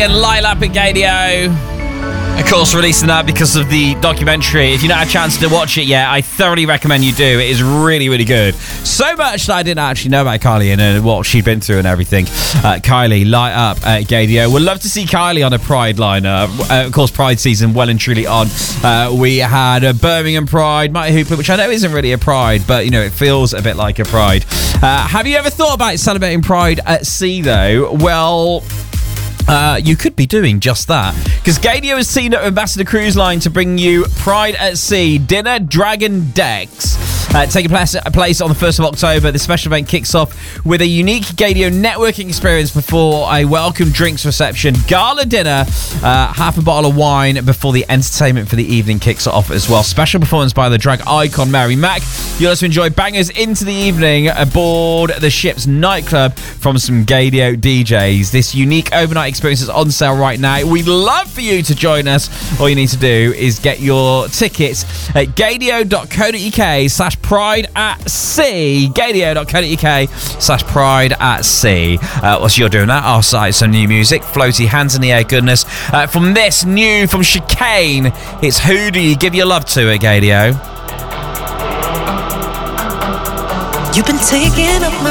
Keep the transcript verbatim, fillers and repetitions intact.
and Light Up at Gadio. Of course, releasing that because of the documentary. If you've not had a chance to watch it yet, I thoroughly recommend you do. It is really, really good. So much that I didn't actually know about Kylie and uh, what she'd been through and everything. Uh, Kylie, Light Up at Gadio. We'd love to see Kylie on a Pride liner. Uh, of course, Pride season well and truly on. Uh, we had a Birmingham Pride, Mighty Hooper, which I know isn't really a Pride, but, you know, it feels a bit like a Pride. Uh, have you ever thought about celebrating Pride at sea, though? Well... Uh, you could be doing just that, because Gadio has teamed up with Ambassador Cruise Line to bring you Pride at Sea Dinner Dragon Decks. Uh, taking place, place on the first of October, the special event kicks off with a unique Gadio networking experience before a welcome drinks reception, gala dinner, uh, half a bottle of wine before the entertainment for the evening kicks off as well. Special performance by the drag icon Mary Mac. You'll also enjoy bangers into the evening aboard the ship's nightclub from some Gadio D Js. This unique overnight experience is on sale right now. We'd love for you to join us. All you need to do is get your tickets at gadio.co.uk slash pride at sea. gadio.co.uk slash pride at sea. Uh, whilst you're doing that, I'll cite some new music. Floaty, hands in the air goodness. Uh, from this new from Chicane, it's Who Do You Give Your Love To at Gadio. You've been taking up my